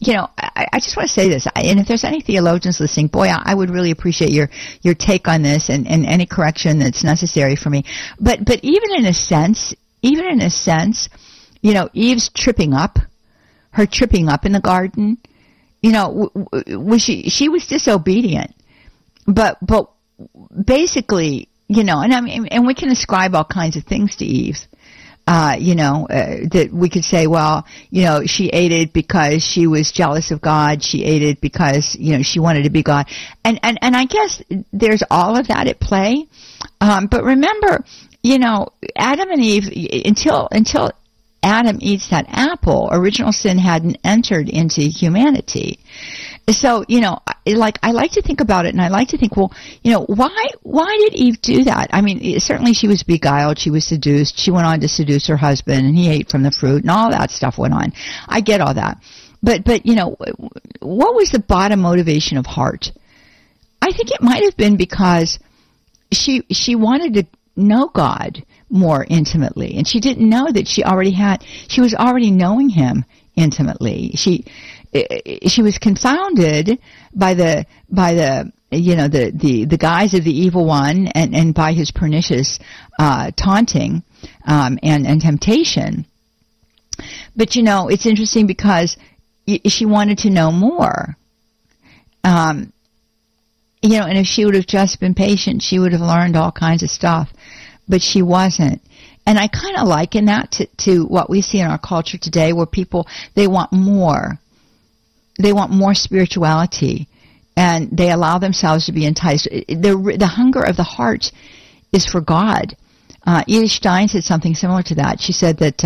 I just want to say this, and if there's any theologians listening, boy, I would really appreciate your take on this and any correction that's necessary for me. But even in a sense, Eve's tripping up in the garden, was she was disobedient, but basically, and we can ascribe all kinds of things to Eve. That we could say, well, she ate it because she was jealous of God. She ate it because, she wanted to be God. And I guess there's all of that at play. But remember, Adam and Eve, until Adam eats that apple, original sin hadn't entered into humanity. So, I like to think about it, and I like to think, well, why did Eve do that? I mean, certainly she was beguiled, she was seduced, she went on to seduce her husband, and he ate from the fruit, and all that stuff went on. I get all that. But what was the bottom motivation of heart? I think it might have been because she wanted to know God more intimately, and she didn't know that she was already knowing him intimately. She was confounded by the guise of the evil one and by his pernicious taunting and temptation. But it's interesting because she wanted to know more. And if she would have just been patient, she would have learned all kinds of stuff. But she wasn't. And I kind of liken that to what we see in our culture today, where people, they want more. They want more spirituality, and they allow themselves to be enticed. The hunger of the heart is for God. Edith Stein said something similar to that. She said that,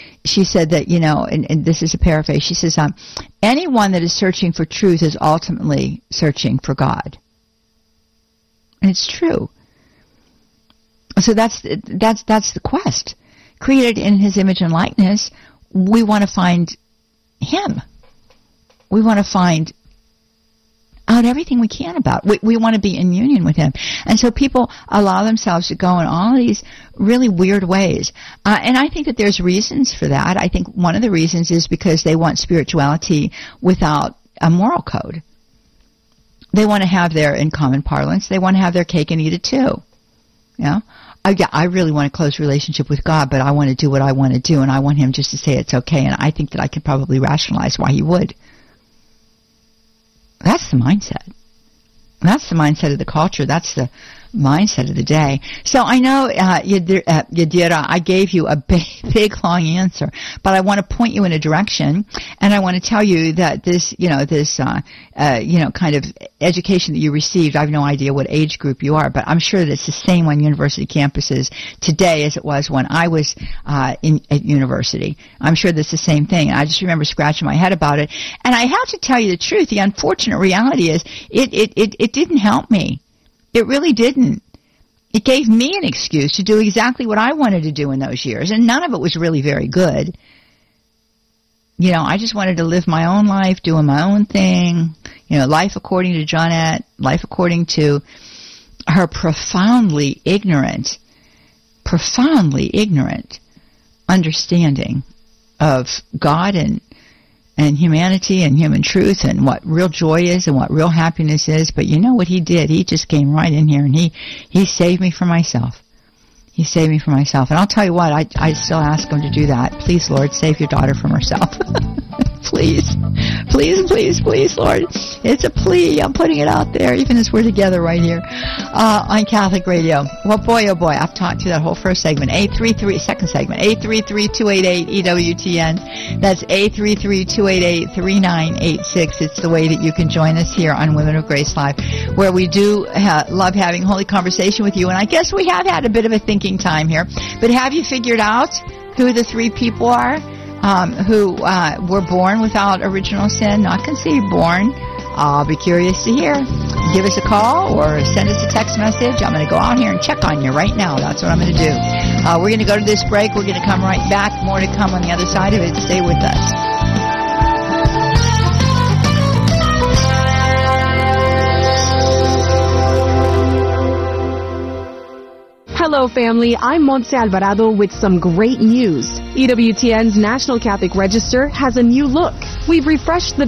and this is a paraphrase, she says, anyone that is searching for truth is ultimately searching for God. And it's true. So that's the quest. Created in his image and likeness, we want to find him. We want to find out everything we can about. We want to be in union with him. And so people allow themselves to go in all of these really weird ways. And I think that there's reasons for that. I think one of the reasons is because they want spirituality without a moral code. They want to have in common parlance, they want to have their cake and eat it too. I really want a close relationship with God, but I want to do what I want to do, and I want him just to say it's okay, and I think that I could probably rationalize why he would. That's the mindset. That's the mindset of the culture. That's the mindset of the day. So I know, Yadira, I gave you a big, long answer, but I want to point you in a direction, and I want to tell you that this kind of education that you received, I have no idea what age group you are, but I'm sure that it's the same on university campuses today as it was when I was at university. I'm sure that's the same thing. I just remember scratching my head about it. And I have to tell you the truth. The unfortunate reality is it didn't help me. It really didn't. It gave me an excuse to do exactly what I wanted to do in those years, and none of it was really very good. I just wanted to live my own life, doing my own thing, life according to Johnette, life according to her profoundly ignorant understanding of God and humanity and human truth and what real joy is and what real happiness is. But you know what he did? He just came right in here and he saved me from myself. He saved me from myself. And I'll tell you what, I still ask him to do that. Please, Lord, save your daughter from herself. Please, Lord. It's a plea. I'm putting it out there, even as we're together right here on Catholic Radio. Well, boy, oh boy, I've talked to that whole first segment. Second segment, 833-288-EWTN. That's 833-288-3986. It's the way that you can join us here on Women of Grace Live, where we do love having holy conversation with you. And I guess we have had a bit of a thinking time here. But have you figured out who the three people are who were born without original sin, not conceived, born? I'll be curious to hear. Give us a call or send us a text message. I'm going to go out here and check on you right now. That's what I'm going to do. We're going to go to this break. We're going to come right back. More to come on the other side of it. Stay with us. Hello, family. I'm Montse Alvarado with some great news. EWTN's National Catholic Register has a new look. We've refreshed the